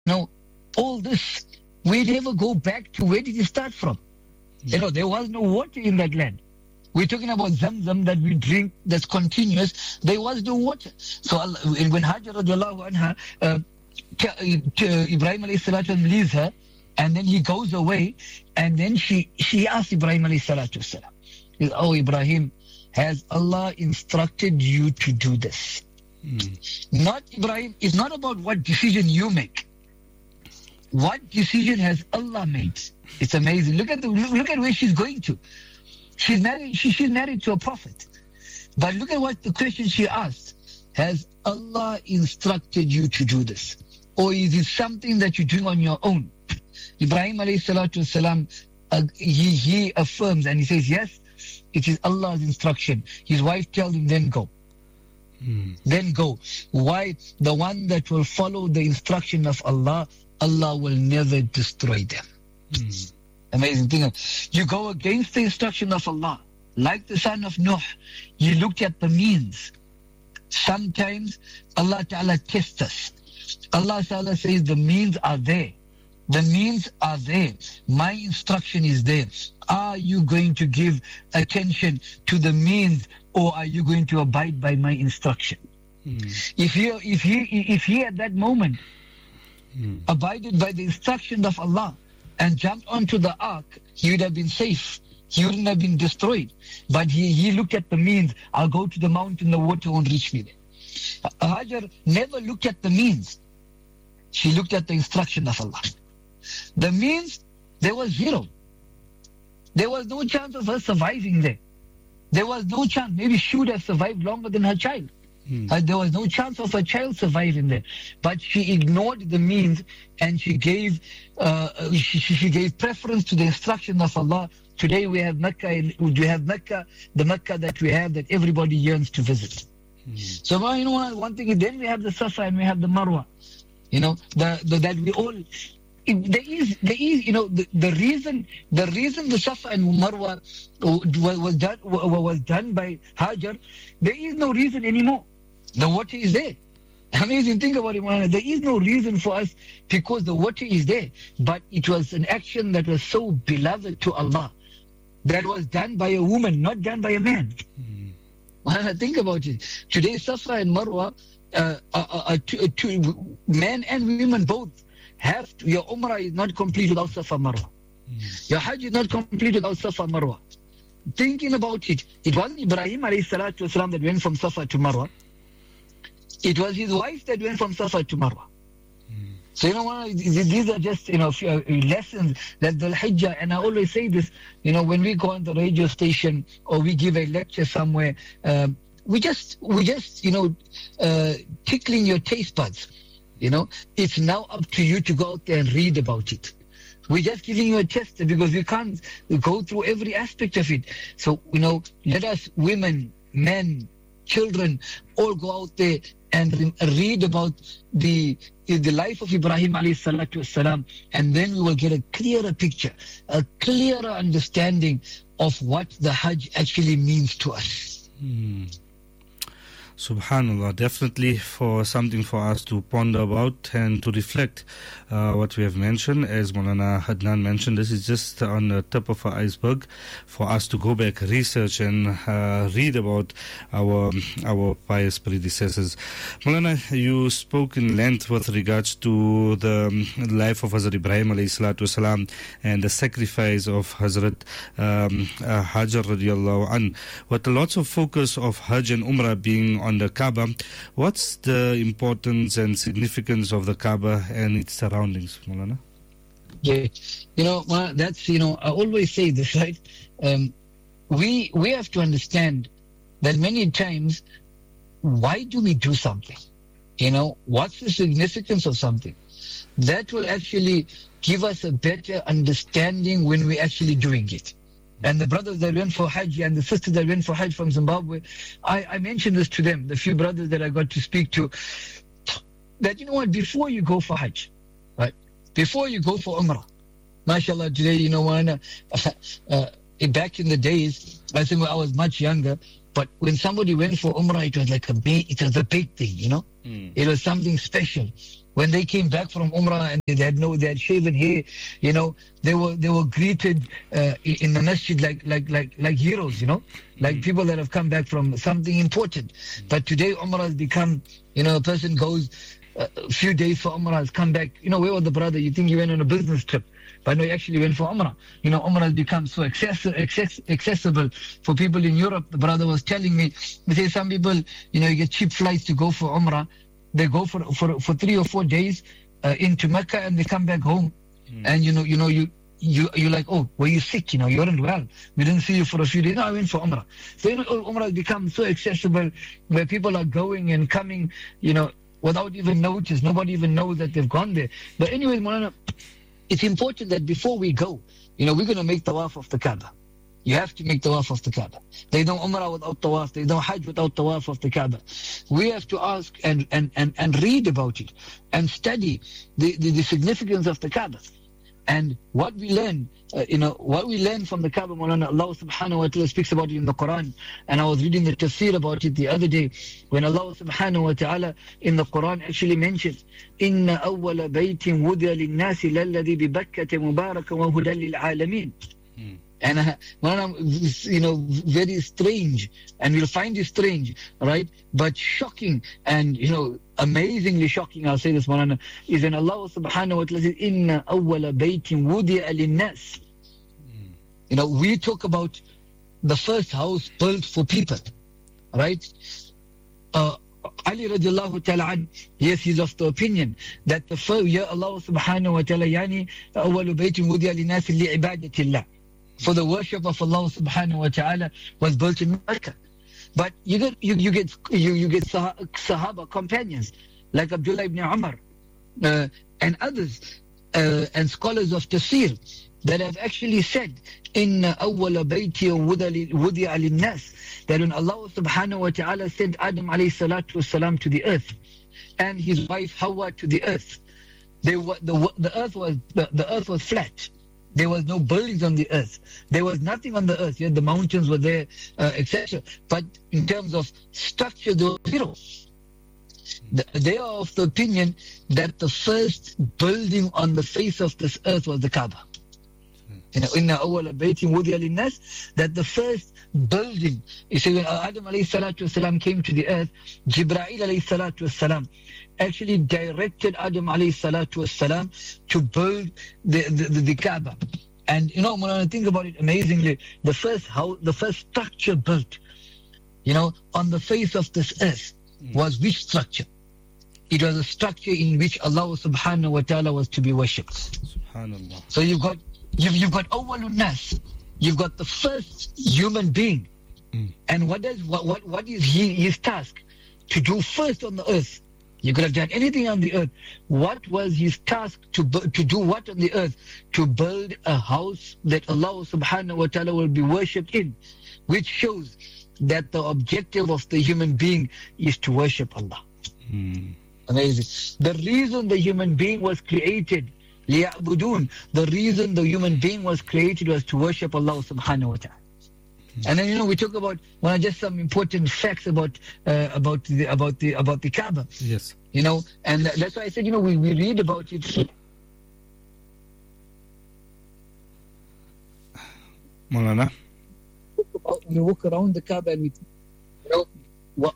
Now, all this, we never go back to where did it start from? There was no water in that land. We're talking about Zamzam that we drink that's continuous. There was no water. So when Hajar radiallahu anha, Ibrahim alayhi salatu leaves her, and then he goes away, and then she asks Ibrahim alayhi salatu salam, "Oh Ibrahim, has Allah instructed you to do this?" Not Ibrahim, it's not about what decision you make. What decision has Allah made? It's amazing. Look at where she's going to. She's married to a prophet. But look at what the question she asked. Has Allah instructed you to do this? Or is it something that you're doing on your own? Ibrahim alayhi salatu wasalam, he affirms and he says, yes, it is Allah's instruction. His wife tells him, then go. Then go. Why? The one that will follow the instruction of Allah, Allah will never destroy them. Amazing thing. You go against the instruction of Allah. Like the son of Nuh, you looked at the means. Sometimes Allah Ta'ala tests us. Allah Ta'ala says the means are there. The means are there. My instruction is there. Are you going to give attention to the means, or are you going to abide by my instruction? If he at that moment abided by the instruction of Allah and jumped onto the ark, he would have been safe. He wouldn't have been destroyed. But he looked at the means. I'll go to the mountain, the water won't reach me there. Hajar never looked at the means. She looked at the instruction of Allah. The means, there was zero. There was no chance of her surviving there. There was no chance. Maybe she would have survived longer than her child. There was no chance of her child surviving there. But she ignored the means, and she gave preference to the instruction of Allah. Today we have Mecca, the Mecca that we have, that everybody yearns to visit. So one thing, then we have the Safa and we have the Marwa. That we all, there is the reason the Safa and Marwa was done by Hajar, there is no reason anymore. The water is there. Amazing thing about it, there is no reason for us, because the water is there. But it was an action that was so beloved to Allah, that was done by a woman, not done by a man. Think about it. Today, Safa and Marwa, two, men and women both have to. Your Umrah is not complete without Safa Marwa. Your Hajj is not complete without Safa Marwa. Thinking about it, it wasn't Ibrahim alayhi salatu wasalam that went from Safa to Marwa. It was his wife that went from Safa to Marwa. So these are just lessons that the Hijjah, and I always say this, when we go on the radio station or we give a lecture somewhere, we just tickling your taste buds. It's now up to you to go out there and read about it. We're just giving you a test, because we can't go through every aspect of it. So let us, women, men, children, all go out there and read about the life of Ibrahim alayhi salatu wasalam, and then we will get a clearer picture, a clearer understanding of what the Hajj actually means to us. Subhanallah, definitely for something for us to ponder about and to reflect what we have mentioned. As Maulana Adnan mentioned, this is just on the tip of our iceberg for us to go back, research and read about our pious predecessors. Maulana, you spoke in length with regards to the life of Hazrat Ibrahim alayhi salatu wasalam and the sacrifice of Hazrat Hajar radiallahu an. With lots of focus of Hajj and Umrah being on the Kaaba, what's the importance and significance of the Kaaba and its surroundings, Maulana? Yeah, that's, I always say this, right? We have to understand that many times, why do we do something? What's the significance of something? That will actually give us a better understanding when we're actually doing it. And the brothers that went for Hajj and the sisters that went for Hajj from Zimbabwe, I mentioned this to them, the few brothers that I got to speak to, that, before you go for Hajj, right? Before you go for Umrah, mashallah, today, back in the days, I think when I was much younger, But when somebody went for Umrah, it was like it was a big thing, you know. It was something special. When they came back from Umrah and they had shaven hair, you know, they were greeted in the masjid like heroes, you know, like people that have come back from something important. But today Umrah has become, you know, a person goes a few days for Umrah, has come back. You know, where was the brother? You think he went on a business trip, but no, he actually went for Umrah. You know, Umrah has become so accessible for people in Europe. The brother was telling me, he says some people, you know, you get cheap flights to go for Umrah. They go for 3 or 4 days into Mecca and they come back home. And you're like, oh, were you sick? You know, you weren't well. We didn't see you for a few days. No, I went for Umrah. So you know, Umrah has become so accessible where people are going and coming, you know, without even notice. Nobody even knows that they've gone there. But anyway, Maulana, it's important that before we go, you know, we're going to make tawaf of the Kaaba. You have to make tawaf of the Kaaba. They don't Umrah without tawaf. They don't Hajj without tawaf of the Kaaba. We have to ask and read about it and study the significance of the Kaaba. And what we learn, what we learn from the Kaaba, Maulana, Allah subhanahu wa ta'ala speaks about it in the Quran. And I was reading the tafsir about it the other day when Allah subhanahu wa ta'ala in the Quran actually mentioned, إِنَّ أَوَّلَ بَيْتٍ وُضِيَ لِلنَّاسِ لَلَّذِي بِبَكَّةَ مُبَارَكًا وَهُدًى لِلْعَالَمِينَ. And you know, very strange, and we'll find it strange, right? But shocking and, you know, amazingly shocking, I'll say this, Maulana, is when Allah subhanahu wa ta'ala says, Inna awwala baytin wudi'a linnas. You know, we talk about the first house built for people, right? Ali radiallahu ta'ala, yes, he's of the opinion that the first, ya Allah subhanahu wa ta'ala, yani awwalu baytin wudi'a linnas li'ibadatillah. For the worship of Allah subhanahu wa ta'ala was built in Mecca. But you get Sahaba companions like Abdullah ibn Umar and others and scholars of tafsir that have actually said Inna awwala bayti wudi'a linnas, that when Allah subhanahu wa ta'ala sent Adam alayhi salatu wasalam to the earth and his wife Hawa to the earth, the earth was flat. There was no buildings on the earth. There was nothing on the earth. Yeah, the mountains were there, etc. But in terms of structure, they were zero. They are of the opinion that the first building on the face of this earth was the Kaaba. You know, inna awwala baytin wudi'a linnas, that the first building, you see, when Adam alayhi salatu wasalam came to the earth, Jibreel alayhi salatu wasalam actually directed Adam alayhi salatu wasalam to build the Kaaba. And you know, when I think about it amazingly, the first house, the first structure built, you know, on the face of this earth was which structure? It was a structure in which Allah subhanahu wa ta'ala was to be worshipped. Subhanallah. So you've got awwalun nas, you've got the first human being. And what is his task? To do first on the earth. You could have done anything on the earth. What was his task to do what on the earth? To build a house that Allah subhanahu wa ta'ala will be worshipped in, which shows that the objective of the human being is to worship Allah. Amazing. The reason the human being was created, liya'budun, the reason the human being was created was to worship Allah subhanahu wa ta'ala. And then, you know, we talk about just some important facts about the Kaaba. Yes. You know, and that's why I said, you know, we read about it. Maulana? We walk around the Kaaba and we, you know,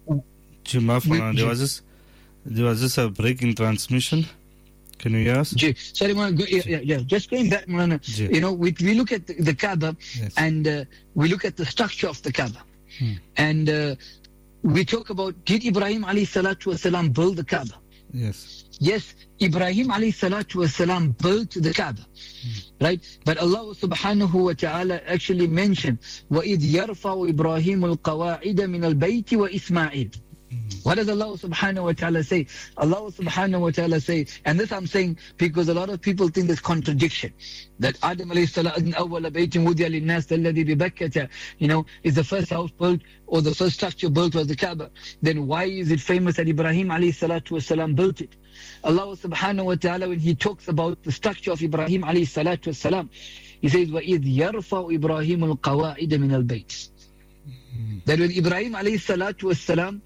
there was this a break in transmission. Can you hear us? Sorry, yeah. Just going back, Maulana. You know, we look at the Kaaba, yes, and we look at the structure of the Kaaba. And we talk about, did Ibrahim alayhi salatu wasalam build the Kaaba? Yes, Ibrahim alayhi salatu wasalam built the Kaaba. Right? But Allah subhanahu wa ta'ala actually mentioned, وَإِذْ يَرْفَعُ إِبْرَاهِيمُ الْقَوَاعِدَ مِنَ الْبَيْتِ وَإِسْمَاعِيلُ. What does Allah subhanahu wa ta'ala say? Allah subhanahu wa ta'ala say, and this I'm saying because a lot of people think there's contradiction, that Adam alayhi salam awwala baytin wudi'a linnas alladhi bi Bakkah, you know, is the first house built or the first structure built was the Kaaba. Then why is it famous that Ibrahim alayhi salatu wasalam built it? Allah subhanahu wa ta'ala, when he talks about the structure of Ibrahim alayhi salatu wasalam, he says, وَإِذْ يَرْفَعُ إِبْرَاهِيمُ الْقَوَاعِدَ مِنَ الْبَيْتِ. That when Ibrahim alayhi salatu wasalam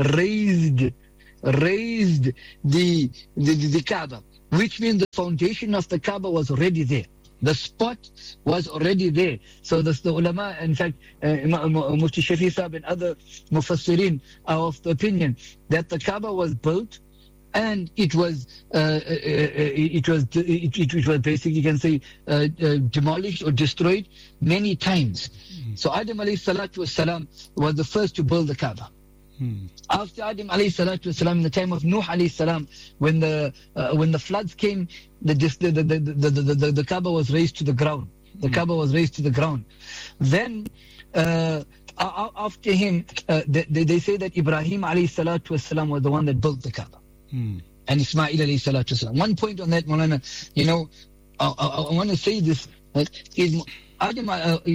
raised the Kaaba, which means the foundation of the Kaaba was already there. The spot was already there. So the ulama, in fact, Mufti Shafi Sahib and other mufassirin are of the opinion that the Kaaba was built and it was basically, you can say, demolished or destroyed many times. So Adam alayhi salatu wasalam was the first to build the Kaaba. After Adam alayhi salatu wasalam, in the time of Nuh alayhi salam, when the floods came, the Kaaba was raised to the ground. The Kaaba was raised to the ground. Then after him, they say that Ibrahim alayhi salatu wasalam was the one that built the Kaaba. And Ismail alayhi salatu wasalam. One point on that, Maulana, I want to say this, is Ibrahim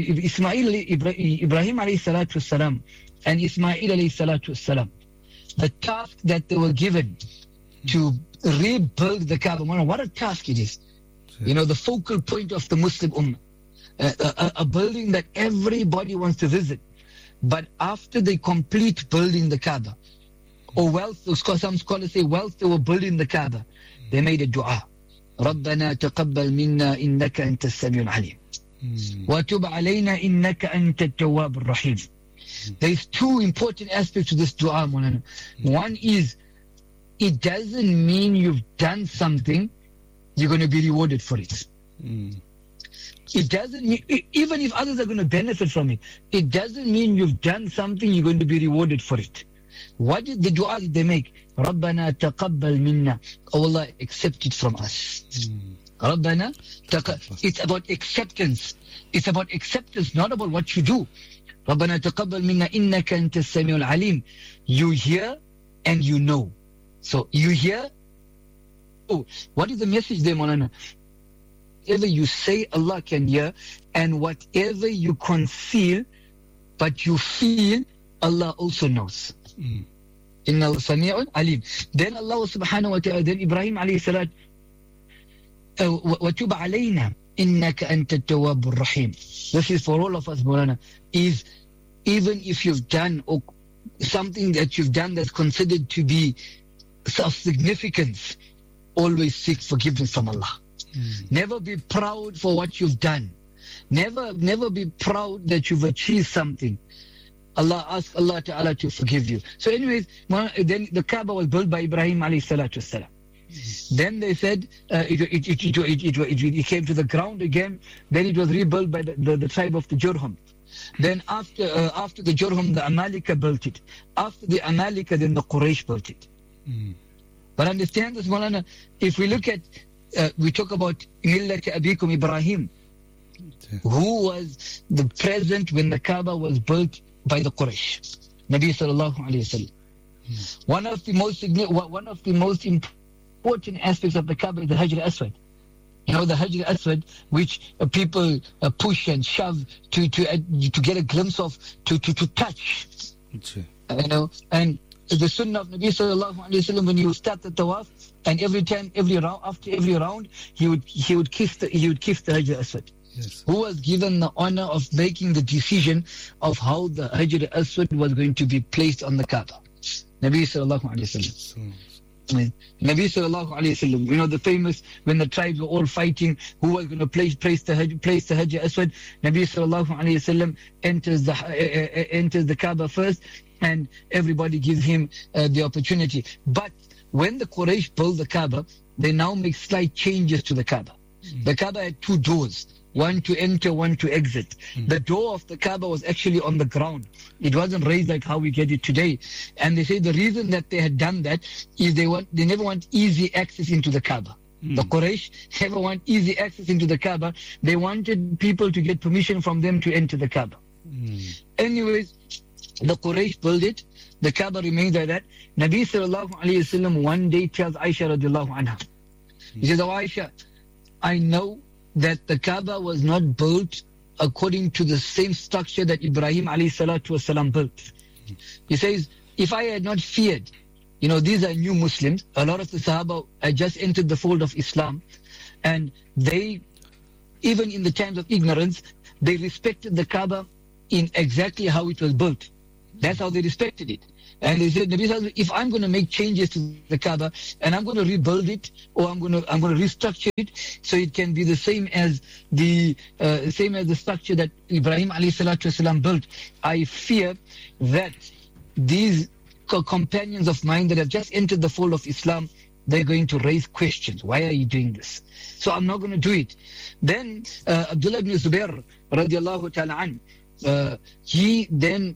alayhi salatu wasalam and Ismail alayhi salatu wasalam, the task that they were given to rebuild the Kaaba, what a task it is. The focal point of the Muslim Ummah, a building that everybody wants to visit. But after they complete building the Kaaba, or some scholars say whilst they were building the Kaaba, they made a dua. رَبَّنَا تَقَبَّلْ مِنَّا إِنَّكَ أَنْتَ السَّمِيعُ الْعَلِيمُ وَتُبْ عَلَيْنَا إِنَّكَ أَنْتَ التَّوَّابُ الرَّحِيمُ. There's two important aspects to this dua, Maulana. One is, it doesn't mean you've done something, you're going to be rewarded for it. It doesn't mean, even if others are going to benefit from it, it doesn't mean you've done something, you're going to be rewarded for it. What is the dua that they make? رَبَّنَا تَقَبَّلْ مِنَّا. Oh Allah, accept it from us. رَبَّنَا It's about acceptance. It's about acceptance, not about what you do. رَبَّنَا تَقَبَّلْ مِنَّا إِنَّكَ أَنْتَ السَّمِيعُ الْعَلِيمُ. You hear and you know. So you hear. Oh, what is the message there, Maulana? Whatever you say, Allah can hear, and whatever you conceal, but you feel, Allah also knows. Inna Sami'un Alim. Then Allah subhanahu wa ta'ala, then Ibrahim alayhi salat, وَتُبْ عَلَيْنَا إِنَّكَ أَنْتَ التَّوَّابُ الرَّحِيمُ. This is for all of us, Maulana. Is even if you've done or something that you've done that's considered to be of significance, always seek forgiveness from Allah. Never be proud for what you've done. Never be proud that you've achieved something. Ask Allah Ta'ala to forgive you. So anyways, then the Kaaba was built by Ibrahim alayhi salatu wasalam. Then they said it came to the ground again. Then it was rebuilt by the tribe of the Jurhum. Then after the Jurhum, the Amalika built it. After the Amalika, then the Quraysh built it. But understand this, Maulana, if we look at, we talk about Millat Abikum Ibrahim, who was the present when the Kaaba was built by the Quraysh, Nabi sallallahu alayhi wa sallam. One of the most important aspects of the Kaaba is the Hajr Aswad. The Hajr Aswad, which people push and shove to get a glimpse of, to touch. And the Sunnah of Nabi sallallahu alayhi wa sallam, when he would start the tawaf, and after every round, he would kiss the Hajr Aswad. Yes. Who was given the honor of making the decision of how the Hajr Aswad was going to be placed on the Kaaba? Nabi sallallahu alayhi wa sallam. Nabi sallallahu alayhi wa sallam, the famous, when the tribes were all fighting, who was going to place the Hajr Aswad? Nabi sallallahu alayhi wa sallam enters the Kaaba first, and everybody gives him the opportunity. But when the Quraysh built the Kaaba, they now make slight changes to the Kaaba. The Kaaba had two doors, one to enter, one to exit. The door of the Kaaba was actually on the ground. It wasn't raised like how we get it today. And they say the reason that they had done that is they never want easy access into the Kaaba. The Quraysh never want easy access into the Kaaba. They wanted people to get permission from them to enter the Kaaba. Anyways, the Quraysh built it. The Kaaba remains like that. Nabi sallallahu alayhi wa sallam one day tells Aisha radiallahu anha, he says, "Oh Aisha, I know that the Kaaba was not built according to the same structure that Ibrahim alayhi salatu wasalam built." He says, if I had not feared, these are new Muslims, a lot of the Sahaba had just entered the fold of Islam, and they, even in the times of ignorance, they respected the Kaaba in exactly how it was built. That's how they respected it. And they said, Nabi Sallallahu, if I'm going to make changes to the Kaaba and I'm going to rebuild it, or I'm going to restructure it so it can be the same as the structure that Ibrahim alayhi salatu wasalam built, I fear that these companions of mine that have just entered the fold of Islam, they're going to raise questions. Why are you doing this? So I'm not going to do it. Then Abdullah ibn Zubair radiallahu ta'ala an, he then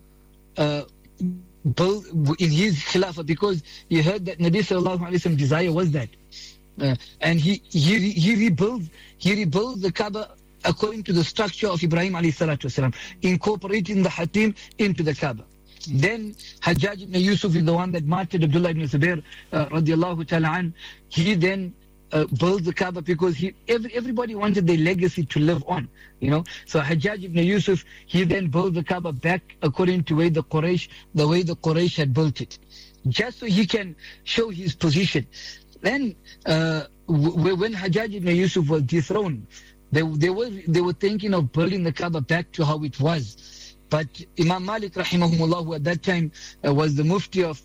built in his khilafah, because he heard that Nabi sallallahu alaihi wasallam desire was that, and he rebuilt the Kaaba according to the structure of Ibrahim alayhi salatu wasalam, incorporating the Hatim into the Kaaba. Then Hajjaj ibn Yusuf is the one that martyred Abdullah ibn Zubair radiallahu ta'ala an. He then built the Kaaba because everybody wanted their legacy to live on, So Hajjaj ibn Yusuf, he then built the Kaaba back according to the way the Quraysh had built it, just so he can show his position. Then when Hajjaj ibn Yusuf was dethroned, they were thinking of building the Kaaba back to how it was. But Imam Malik rahimahumullah, who at that time was the mufti of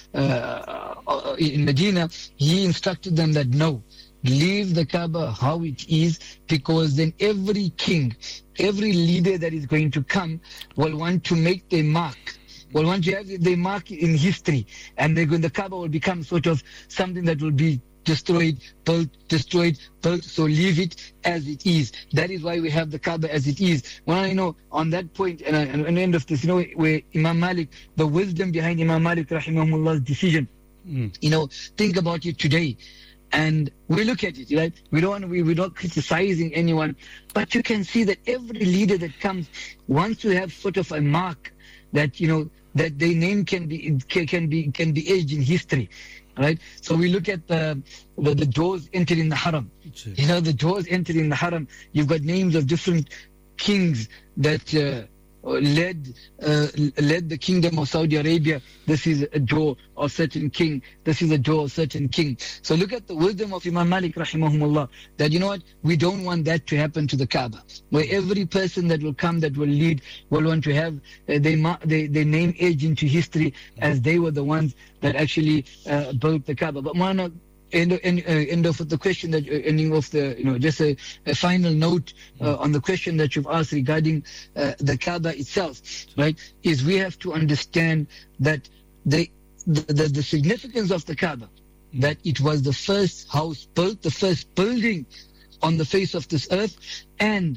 in Medina, he instructed them that no, leave the Kaaba how it is, because then every king, every leader that is going to come will want to make their mark, will want to have their mark in history, and the Kaaba will become sort of something that will be destroyed, built, so leave it as it is. That is why we have the Kaaba as it is. When I know on that point, and at the end of this, where Imam Malik, the wisdom behind Imam Malik rahimahullah's decision, think about it today. And we look at it, right? We're not criticizing anyone, but you can see that every leader that comes wants to have sort of a mark that, that their name can be aged in history. Right, so we look at the doors entering the Haram. The doors entering the Haram. You've got names of different kings that led the kingdom of Saudi Arabia. This is a door of certain king. This is a door of certain king. So look at the wisdom of Imam Malik rahimahumullah. That we don't want that to happen to the Kaaba, where every person that will come, that will lead, will want to have their name aged into history as they were the ones that actually built the Kaaba. But end of the question that ending of the just a final note on the question that you've asked regarding the Kaaba itself, right? Is we have to understand that the significance of the Kaaba, that it was the first house built, the first building on the face of this earth, and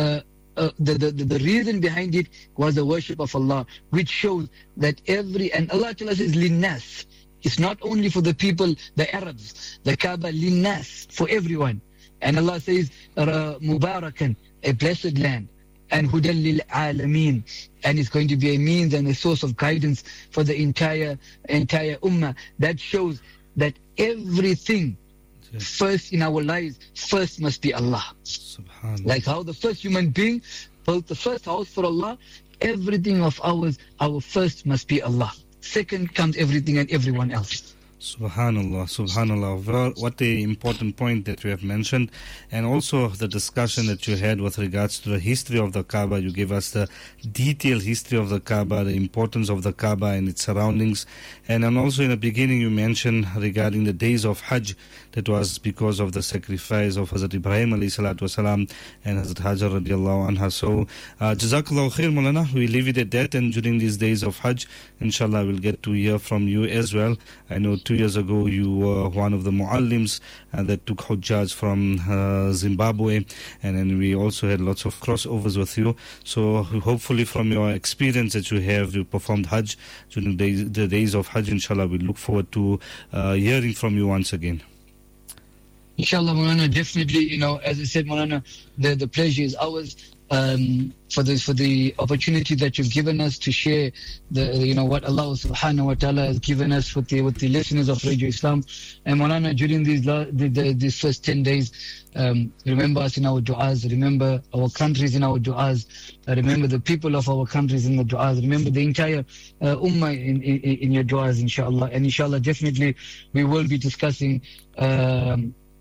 the reason behind it was the worship of Allah, which shows that and Allah Ta'ala says linnas. It's not only for the people, the Arabs. The Kaaba linnas, for everyone. And Allah says, Mubarakan, a blessed land, and Hudan lil Alameen, and it's going to be a means and a source of guidance for the entire ummah. That shows that everything first in our lives, first must be Allah. Like how the first human being built the first house for Allah, everything of ours, our first must be Allah. Second comes everything and everyone else. Subhanallah. Well, what an important point that you have mentioned, and also the discussion that you had with regards to the history of the Kaaba. You gave us the detailed history of the Kaaba, the importance of the Kaaba and its surroundings, and then also in the beginning you mentioned regarding the days of Hajj, that was because of the sacrifice of Hazrat Ibrahim alayhi salatu wasalam and Hazrat Hajar radiallahu anha. So, Jazakallahu khair, Maulana. We leave it at that, and during these days of Hajj, inshallah, we'll get to hear from you as well. I know 2 years ago you were one of the muallims that took Hujjaj from Zimbabwe, and then we also had lots of crossovers with you. So hopefully from your experience that you performed Hajj during the days of Hajj, inshallah, we look forward to hearing from you once again. Inshallah, Maulana, definitely, as I said, Maulana, the pleasure is ours. For the opportunity that you've given us to share what Allah subhanahu wa ta'ala has given us with the listeners of Radio Islam. And Maulana, during these first 10 days, remember us in our du'as, remember our countries in our du'as, remember the people of our countries in the du'as, remember the entire ummah in your du'as, inshallah. And inshallah, definitely we will be discussing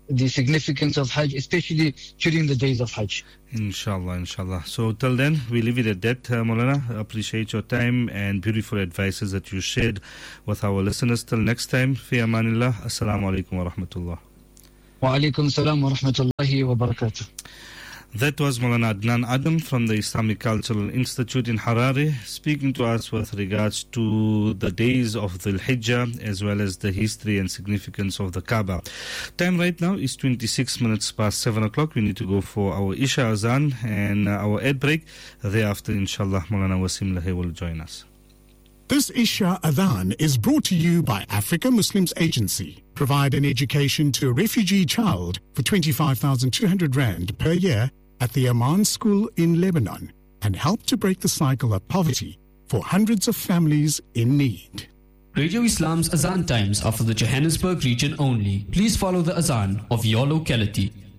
the significance of Hajj, especially during the days of Hajj. Inshallah, inshallah. So till then, we leave it at that, Maulana. Appreciate your time and beautiful advices that you shared with our listeners. Till next time, fi amanillah. Assalamu alaikum wa rahmatullah. Wa alaikum salam wa rahmatullahi wa barakatuh. That was Maulana Adnan Adam from the Islamic Cultural Institute in Harare, speaking to us with regards to the days of Dhul Hijjah as well as the history and significance of the Kaaba. Time right now is 26 minutes past 7 o'clock. We need to go for our Isha Azan and our ad break. Thereafter, inshallah, Maulana Wasim Lahi will join us. This Isha Adhan is brought to you by Africa Muslims Agency. Provide an education to a refugee child for 25,200 Rand per year at the Amman School in Lebanon and help to break the cycle of poverty for hundreds of families in need. Radio Islam's Azan times are for the Johannesburg region only. Please follow the Azan of your locality.